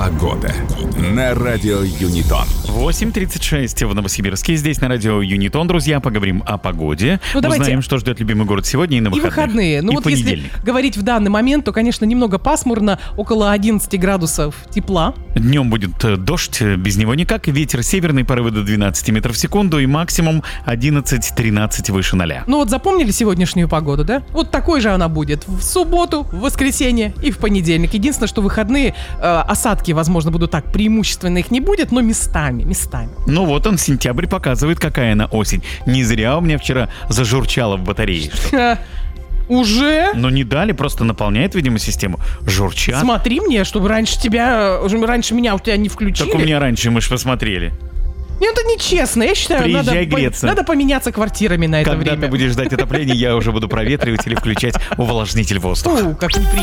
Погода на радио Юнитон. 8:36 в Новосибирске. Здесь на радио Юнитон, друзья, поговорим о погоде. Узнаем, что ждет любимый город сегодня и на выходных. И выходные. Ну и вот если говорить в данный момент, то, конечно, немного пасмурно, около 11 градусов тепла. Днем будет дождь, без него никак. Ветер северный, порывы до 12 метров в секунду и максимум 11-13 выше 0. Ну вот запомнили сегодняшнюю погоду, да? Вот такой же она будет в субботу, в воскресенье и в понедельник. Единственное, что выходные осадки, возможно, будут так, преимущественно их не будет, но местами. Ну вот он, сентябрь показывает, какая она осень. Не зря у меня вчера зажурчало в батарее. Уже? Но не дали, просто наполняет, видимо, систему. Журчат. Смотри мне, чтобы раньше меня у тебя не включили. Так у меня раньше, мы же посмотрели. Нет, это нечестно. Я считаю, надо поменяться квартирами на это время. Когда ты будешь ждать отопления, я уже буду проветривать или включать увлажнитель воздуха. Как неприятно.